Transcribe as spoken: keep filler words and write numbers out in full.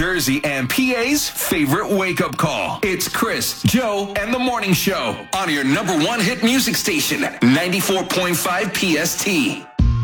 Jersey, and P A's favorite wake-up call. It's Chris, Joe, and the Morning Show on your number one hit music station, ninety-four point five P S T.